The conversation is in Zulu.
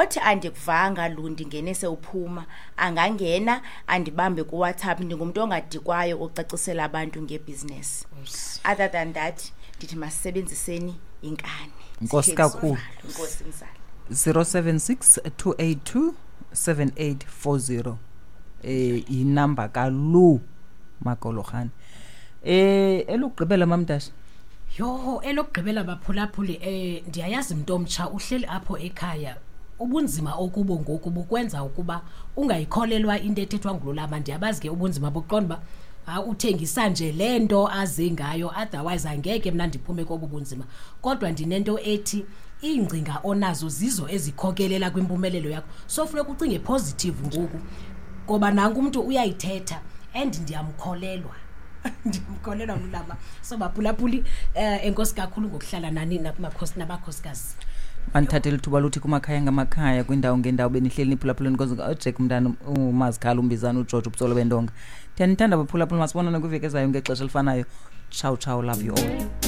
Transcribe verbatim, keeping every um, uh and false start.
not andikuvanga Lundi ngenise uphuma angangena andibambe ku WhatsApp ndingumuntu ongadikwayo ocacisela abantu ngebusiness. Other than that ndithi masebenziseni inkani. Nkosi kakhulu. Nkosi mzali. zero seven six two eight two seven eight four zero eh inamba ka Lu Makolokhane. Eh elugqibela mamdashi. Yo elokugqibela baphulaphuli eh ndiyayazi umuntu omtsha uhleli apho ekhaya ubunzima okubo ngoku bukwenza ukuba ungayikholelwa into ethethwa ngulolama ndiyabazi ke ubunzima bokuqonda ba uthengisa nje lento aze ngayo otherwise angeke mina ndiphume kobu bunzima kodwa ndinento ethi ingcinga onazo zizo ezikhokelela kwimpumelelo yakho so funeka ucinge positive ngoku ngoba nanku umuntu uyayithetha and ndiyamkholelwa ndimkholelwa ulama so baphulaphuli eh enkosi kakhulu ngokuhlala nani nakumakhosi nabakhosikazi Anthathele ithuba luthi kumakhaya ngamakhaya kwindawo ngendawo benihleli niphulaphuleni ngoba uJack Mndana uMazikhala uMbizana uGeorge uBusolo Bendonga. Ndiyanithanda baphulaphuli masibonana kwiveke ezayo ngexesha elifanayo. Ciao ciao, love you all.